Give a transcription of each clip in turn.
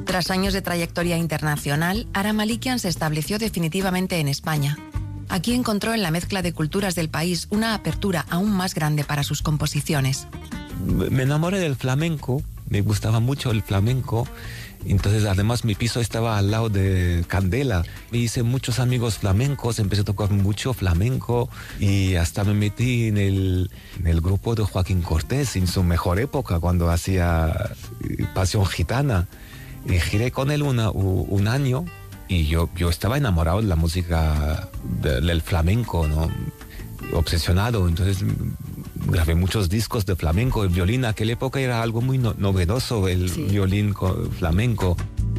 Tras años de trayectoria internacional, Ara Malikian se estableció definitivamente en España. Aquí encontró en la mezcla de culturas del país una apertura aún más grande para sus composiciones. Me enamoré del flamenco, me gustaba mucho el flamenco. Entonces, además, mi piso estaba al lado de Candela. Me hice muchos amigos flamencos, empecé a tocar mucho flamenco y hasta me metí en el grupo de Joaquín Cortés en su mejor época, cuando hacía Pasión Gitana. Y giré con él un año y yo estaba enamorado de la música del flamenco, ¿no? Obsesionado. Entonces grabé muchos discos de flamenco. El violín en aquella época era algo muy novedoso, el violín flamenco.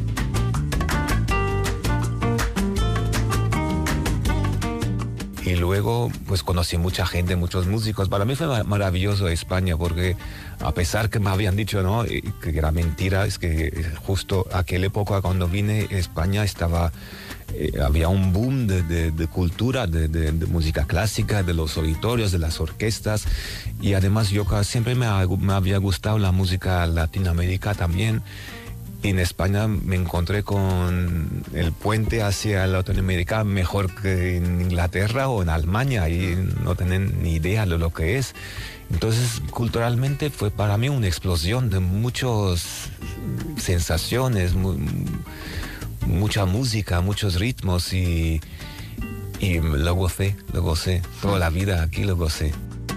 Y luego pues conocí mucha gente, muchos músicos. Para mí fue maravilloso España, porque a pesar que me habían dicho, ¿no?, que era mentira, es que justo aquella época cuando vine España estaba... había un boom de cultura, de música clásica, de los auditorios, de las orquestas, y además yo siempre me había gustado la música latinoamericana también. En España me encontré con el puente hacia Latinoamérica mejor que en Inglaterra o en Alemania, y no tienen ni idea de lo que es. Entonces, culturalmente fue para mí una explosión de muchas sensaciones, mucha música, muchos ritmos, y lo gocé, toda la vida aquí lo gocé.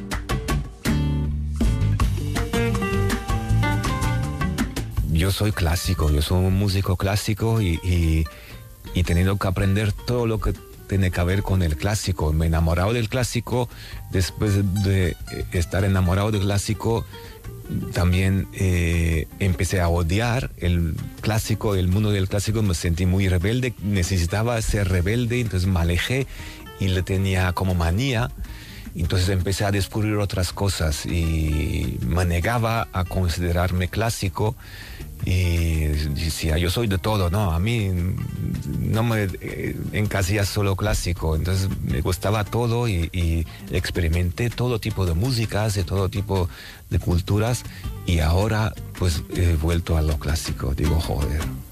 Yo soy clásico, yo soy un músico clásico y he tenido que aprender todo lo que tiene que ver con el clásico. Me he enamorado del clásico. Después de estar enamorado del clásico, también empecé a odiar el clásico, el mundo del clásico. Me sentí muy rebelde, necesitaba ser rebelde, entonces me alejé y le tenía como manía. Entonces empecé a descubrir otras cosas y me negaba a considerarme clásico y decía, yo soy de todo, ¿no? A mí no me encasilla solo clásico. Entonces me gustaba todo y experimenté todo tipo de músicas, de todo tipo de culturas, y ahora pues he vuelto a lo clásico. Digo, joder.